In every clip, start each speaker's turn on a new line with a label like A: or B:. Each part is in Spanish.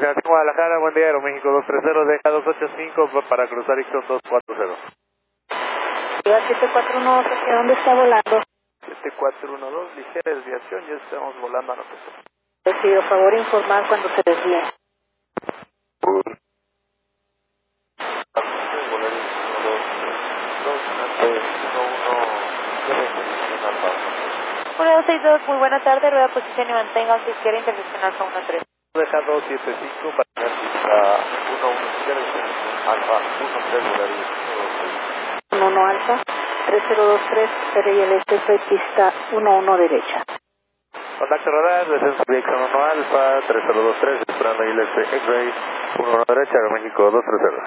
A: Confirmación Guadalajara, buen día, Aeroméxico 230, deja 285 para cruzar Ixon 240.
B: Viva 741, ¿hacia dónde está volando?
A: 7412, ligera desviación, ya estamos volando a nosotros.
B: Les pido favor informar cuando se desvíe.
C: Hola 262, muy buena tarde, rueda posición y mantenga a su izquierda internacional Alfa 13.
A: Deja 275 para tener pista 11 Alfa 13
B: 1 Alfa 3023, PRILS, pista 11 derecha.
A: Contacto radar, descenso de Ixon 1 Alfa 3023, esperando ILS X-Ray 11 derecha, Aeroméxico 230.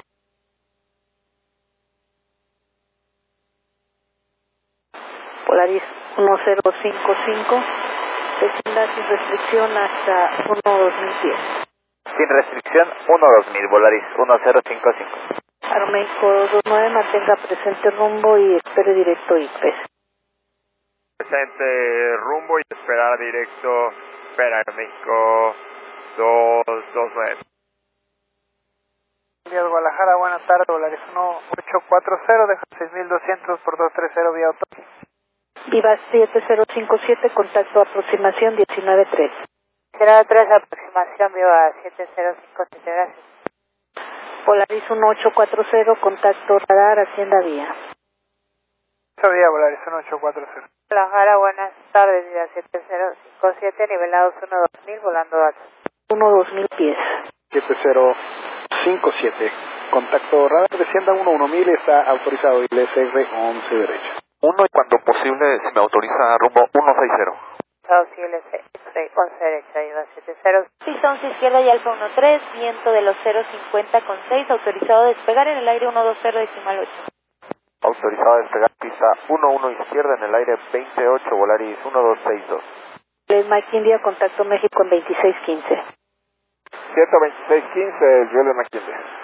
B: Polaris 1055, descienda sin restricción hasta 1-2000 pies.
D: Sin restricción 1-2000, Volaris 1055.
B: Aeroméxico 229, mantenga presente rumbo y espere directo IPES.
A: Presente rumbo y esperar directo, espera Aeroméxico 229.
E: Díaz Guadalajara, buenas tardes, Volaris 1840, deja 6200 por 230 vía auto.
B: Viva 7057, contacto aproximación 19-3.
C: 03, aproximación, Viva 7057, gracias.
B: Polaris 1840, contacto radar, hacienda vía.
E: Vía Volaris 1840.
C: Guadalajara, buenas tardes, Viva 7057, nivelados 1-2000, volando alto.
B: 1-2000 pies.
F: 7057, contacto radar, descienda 1-1000, está autorizado ILS 11 derecha.
A: 1 y cuando posible se me autoriza rumbo 160.
C: South ILS 11 derecha, Viva 70. Pista 11 izquierda y Alfa 13, viento de los 050,6, autorizado a despegar en el aire 120,8.
A: Autorizado a despegar pista 11 izquierda en el aire 28, Volaris 1262.
B: Les Mike India, contacto México en 2615.
A: 12615, el Jules McKinley.